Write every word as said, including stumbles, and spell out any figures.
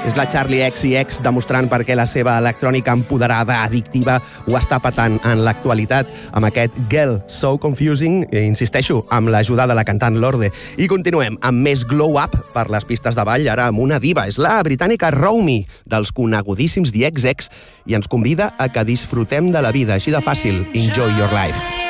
És la Charli X C X demostrant per què la seva electrònica empoderada, addictiva, ho està patant en l'actualitat amb aquest Girl So Confusing, i insisteixo, amb l'ajuda de la cantant Lorde. I continuem amb més glow up per les pistes de ball, ara amb una diva. És la britànica Romy, dels conegudíssims The X X, i ens convida a que disfrutem de la vida, així de fàcil. Enjoy your life.